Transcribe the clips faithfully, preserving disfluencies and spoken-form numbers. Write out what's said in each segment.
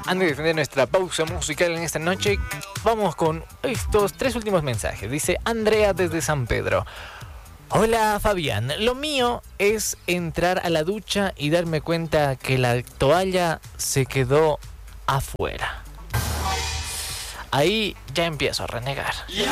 antes de tener nuestra pausa musical en esta noche, vamos con estos tres últimos mensajes. Dice Andrea desde San Pedro. Hola Fabián, lo mío es entrar a la ducha y darme cuenta que la toalla se quedó afuera. Ahí ya empiezo a renegar.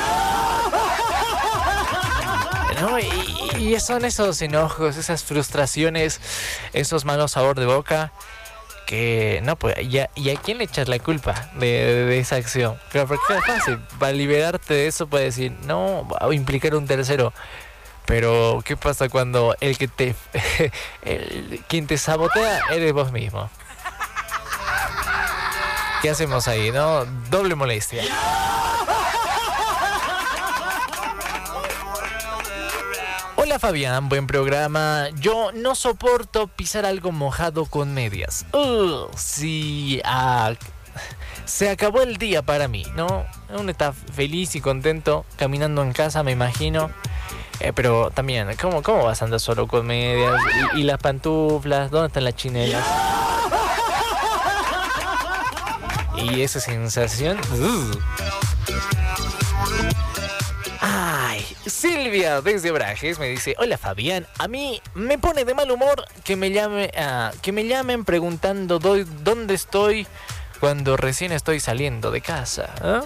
¿No? Y, y son esos enojos, esas frustraciones, esos malos sabor de boca que no pues ya, y a quién le echas la culpa de, de, de esa acción. Claro, porque es fácil, para liberarte de eso puedes decir no, o implicar un tercero. Pero ¿qué pasa cuando el que te el, quien te sabotea eres vos mismo? ¿Qué hacemos ahí, no? Doble molestia. Hola Fabián, buen programa. Yo no soporto pisar algo mojado con medias. Uh, sí, ah, se acabó el día para mí, ¿no? Uno está feliz y contento caminando en casa, me imagino. Eh, pero también, ¿cómo, ¿cómo vas a andar solo con medias? ¿Y, y las pantuflas? ¿Dónde están las chinelas? Y esa sensación... Uh. Ay, Silvia desde Brajes me dice: hola Fabián, a mí me pone de mal humor que me llame, uh, que me llamen preguntando do, dónde estoy cuando recién estoy saliendo de casa. ¿Eh?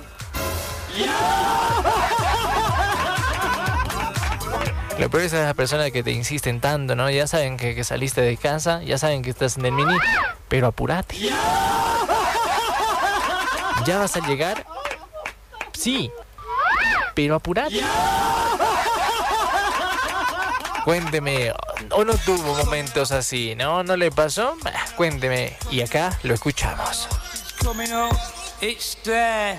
Lo peor es a las personas que te insisten tanto, ¿no? Ya saben que, que saliste de casa, ya saben que estás en el mini, pero apúrate. ¿Ya vas a llegar? Sí, pero apurate. Cuénteme, ¿o no tuvo momentos así, no? ¿No le pasó? Cuénteme, y acá lo escuchamos. It's there.